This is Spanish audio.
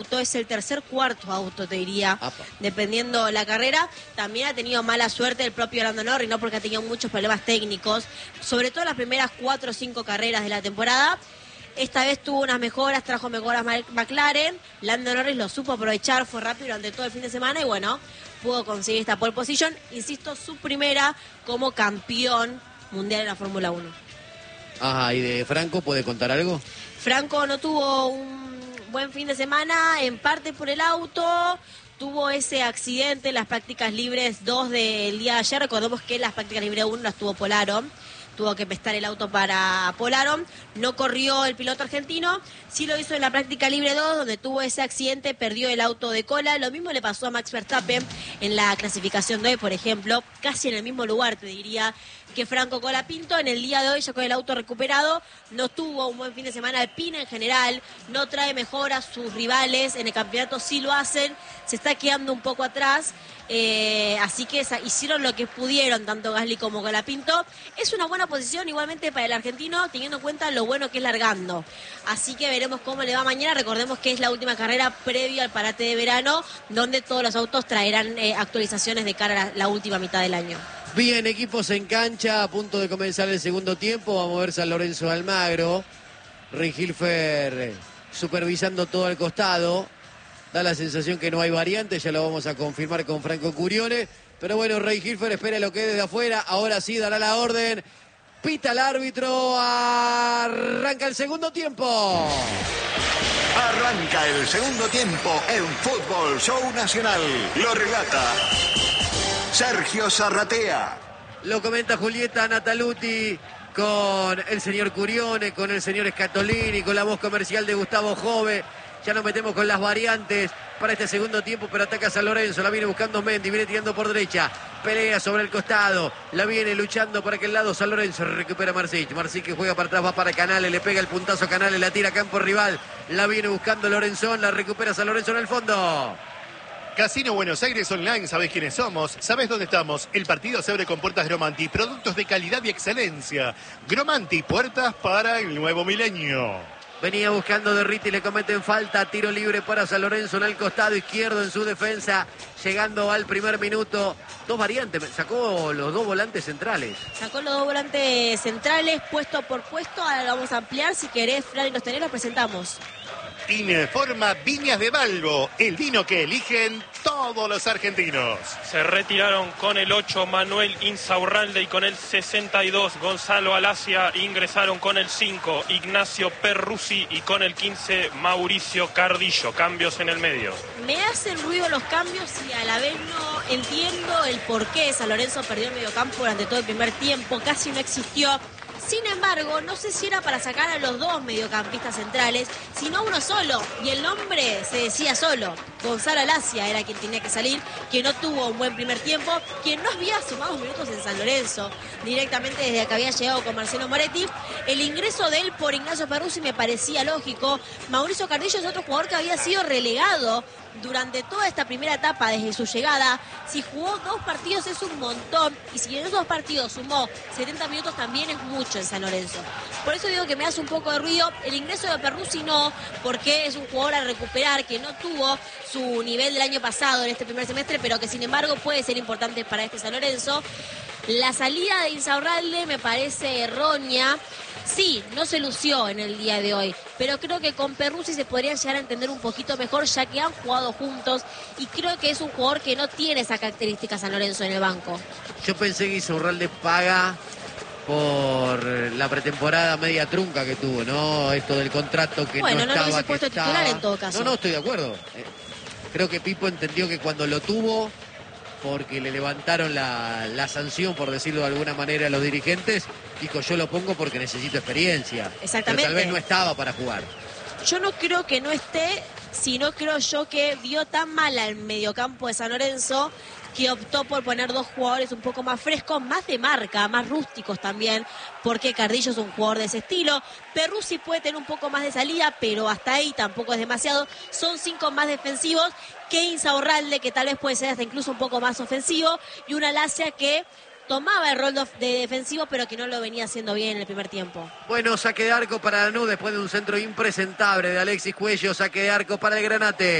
es el tercer cuarto auto, te diría, Apa. dependiendo la carrera. También ha tenido mala suerte el propio Lando Norris, no porque ha tenido muchos problemas técnicos, sobre todo las primeras 4 o 5 carreras de la temporada. Esta vez tuvo unas mejoras, trajo mejoras McLaren. Lando Norris lo supo aprovechar, fue rápido durante todo el fin de semana y bueno, pudo conseguir esta pole position. Insisto, su primera como campeón mundial en la Fórmula 1. Ajá, ¿y de Franco puede contar algo? Franco no tuvo un buen fin de semana, en parte por el auto. Tuvo ese accidente en las prácticas libres 2 del día de ayer. Recordemos que en las prácticas libres 1 las tuvo Polaro. Tuvo que prestar el auto para Polaro. No corrió el piloto argentino. Sí lo hizo en la práctica libre 2, donde tuvo ese accidente, perdió el auto de cola. Lo mismo le pasó a Max Verstappen en la clasificación 2, por ejemplo. Casi en el mismo lugar, te diría, que Franco Colapinto. En el día de hoy, ya con el auto recuperado, no tuvo un buen fin de semana. Alpine en general no trae mejoras. Sus rivales en el campeonato sí lo hacen. Se está quedando un poco atrás. Así que hicieron lo que pudieron, tanto Gasly como Colapinto. Es una buena posición igualmente para el argentino, teniendo en cuenta lo bueno que es largando. Así que veremos cómo le va mañana. Recordemos que es la última carrera previa al parate de verano, donde todos los autos traerán actualizaciones de cara a la última mitad del año. Bien, equipos en cancha, a punto de comenzar el segundo tiempo. Vamos a ver San Lorenzo de Almagro. Rihilfer supervisando todo al costado. Da la sensación que no hay variantes, ya lo vamos a confirmar con Franco Curione. Pero bueno, Rihilfer espera lo que es desde afuera. Ahora sí dará la orden. Pita el árbitro. Arranca el segundo tiempo. Arranca el segundo tiempo en Fútbol Show Nacional. Lo relata Sergio Zarratea. Lo comenta Julieta Nataluti con el señor Curione, con el señor Scatolini, con la voz comercial de Gustavo Jove. Ya nos metemos con las variantes para este segundo tiempo, pero ataca San Lorenzo, la viene buscando Mendy, viene tirando por derecha, pelea sobre el costado, la viene luchando por aquel lado San Lorenzo, recupera Marsic que juega para atrás, va para Canales, le pega el puntazo a Canales, la tira a campo rival, la viene buscando Lorenzón, la recupera San Lorenzo en el fondo. Casino Buenos Aires Online, ¿sabés quiénes somos? ¿Sabés dónde estamos? El partido se abre con puertas Gromanti, productos de calidad y excelencia. Gromanti, puertas para el nuevo milenio. Venía buscando Derriti, le cometen falta, tiro libre para San Lorenzo en el costado izquierdo en su defensa, llegando al primer minuto. 2 variantes, sacó los 2 volantes centrales. Sacó los 2 volantes centrales, puesto por puesto. Ahora lo vamos a ampliar, si querés, Fran, y los tenés, los presentamos. Informa Viñas de Balbo, el vino que eligen todos los argentinos. Se retiraron con el 8 Manuel Insaurralde y con el 62 Gonzalo Alacia. Ingresaron con el 5 Ignacio Perruzzi y con el 15 Mauricio Cardillo. Cambios en el medio. Me hacen ruido los cambios y a la vez no entiendo el por qué San Lorenzo perdió el mediocampo durante todo el primer tiempo. Casi no existió. Sin embargo, no sé si era para sacar a los 2 mediocampistas centrales, sino uno solo. Y el nombre se decía solo. Gonzalo Alacia era quien tenía que salir, que no tuvo un buen primer tiempo, quien no había sumado minutos en San Lorenzo, directamente desde que había llegado con Marcelo Moretti. El ingreso de él por Ignacio Perruzzi me parecía lógico. Mauricio Cardillo es otro jugador que había sido relegado durante toda esta primera etapa desde su llegada. Si jugó 2 partidos es un montón, y si en esos 2 partidos sumó 70 minutos también es mucho en San Lorenzo. Por eso digo que me hace un poco de ruido. El ingreso de Perruzzi no, porque es un jugador a recuperar que no tuvo su nivel del año pasado en este primer semestre, pero que sin embargo puede ser importante para este San Lorenzo. La salida de Insaurralde me parece errónea. Sí, no se lució en el día de hoy, pero creo que con Perruzzi se podrían llegar a entender un poquito mejor, ya que han jugado juntos, y creo que es un jugador que no tiene esa característica San Lorenzo en el banco. Yo pensé que Insaurralde paga por la pretemporada media trunca que tuvo, ¿no? Esto del contrato que bueno, no estaba, lo hubiese puesto titular en todo caso. No, estoy de acuerdo. Creo que Pipo entendió que cuando lo tuvo, porque le levantaron la sanción, por decirlo de alguna manera, a los dirigentes, dijo, yo lo pongo porque necesito experiencia. Exactamente. Pero tal vez no estaba para jugar. Yo no creo que no esté, sino creo yo que vio tan mal al mediocampo de San Lorenzo que optó por poner 2 jugadores un poco más frescos, más de marca, más rústicos también, porque Cardillo es un jugador de ese estilo. Perruzzi puede tener un poco más de salida, pero hasta ahí tampoco es demasiado. Son 5 más defensivos que Insaurralde, que tal vez puede ser hasta incluso un poco más ofensivo, y una Alacia que tomaba el rol de defensivo, pero que no lo venía haciendo bien en el primer tiempo. Bueno, saque de arco para Lanús después de un centro impresentable de Alexis Cuello. Saque de arco para el Granate.